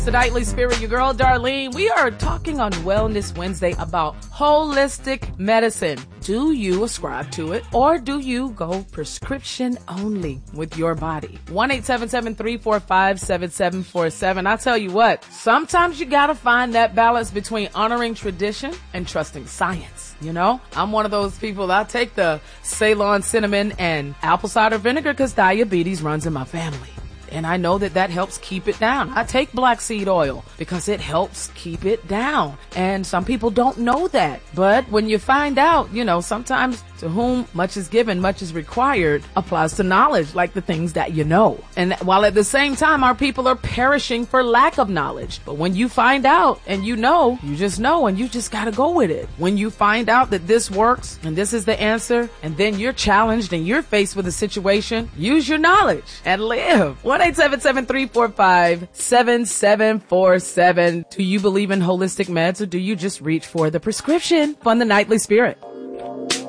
It's the Nightly Spirit, your girl Darlene. We are talking on Wellness Wednesday about holistic medicine. Do you ascribe to it, or do you go prescription only with your body? 1-877-345-7747. I tell you what, sometimes you gotta find that balance between honoring tradition and trusting science. You know, I'm one of those people that I take the Ceylon cinnamon and apple cider vinegar because diabetes runs in my family. And I know that helps keep it down. I take black seed oil because it helps keep it down. And some people don't know that. But when you find out, you know, sometimes to whom much is given, much is required applies to knowledge, like the things that you know. And while at the same time, our people are perishing for lack of knowledge. But when you find out and you know, you just know and you just got to go with it. When you find out that this works and this is the answer, and then you're challenged and you're faced with a situation, use your knowledge and live. 1-877-345-7747. Do you believe in holistic meds, or do you just reach for the prescription from the Nightly Spirit?